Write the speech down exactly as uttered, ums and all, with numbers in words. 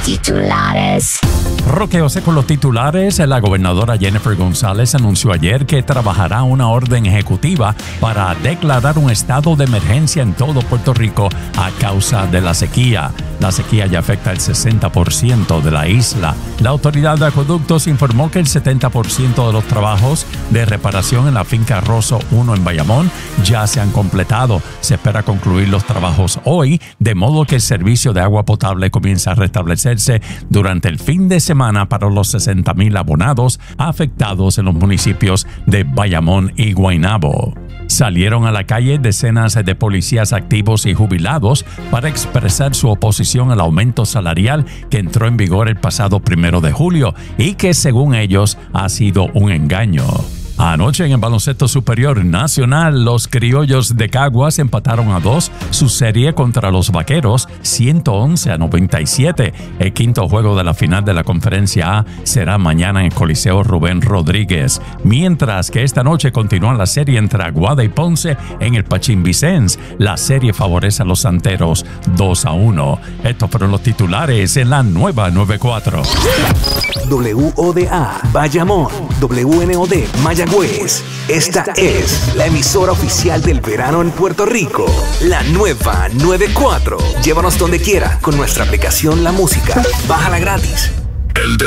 titulares. Roqueose con los titulares. La gobernadora Jennifer González anunció ayer que trabajará una orden ejecutiva para declarar un estado de emergencia en todo Puerto Rico a causa de la sequía. La sequía ya afecta el sesenta por ciento de la isla. La Autoridad de Acueductos informó que el setenta por ciento de los trabajos de reparación en la finca Rosso uno en Bayamón ya se han completado. Se espera concluir los trabajos hoy, de modo que el servicio de agua potable comienza a restablecerse durante el fin de semana para los sesenta mil abonados afectados en los municipios de Bayamón y Guaynabo. Salieron a la calle decenas de policías activos y jubilados para expresar su oposición al aumento salarial que entró en vigor el pasado primero de julio y que, según ellos, ha sido un engaño. Anoche en el baloncesto superior nacional, los criollos de Caguas empataron a dos su serie contra los vaqueros, ciento once a noventa y siete. El quinto juego de la final de la Conferencia A será mañana en el Coliseo Rubén Rodríguez, mientras que esta noche continúa la serie entre Aguada y Ponce en el Pachín Vicens. La serie favorece a los santeros dos a uno. Estos fueron los titulares en la nueva noventa y cuatro. W O D A Bayamón, W N O D Mayagüez. Esta es la emisora oficial del verano en Puerto Rico, la nueva noventa y cuatro. Llévanos donde quiera con nuestra aplicación La Música. Bájala gratis. El